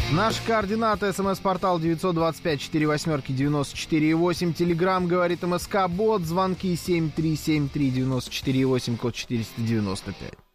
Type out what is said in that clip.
Наши координаты. СМС-портал 925-48-94-8. Телеграм говорит МСК-бот. Звонки 7373-94-8, код 495.